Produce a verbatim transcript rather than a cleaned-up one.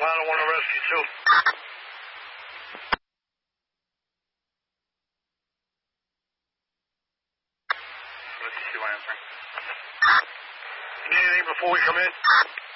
Pilot one to rescue two. Rescue two answering. You need anything before we come in?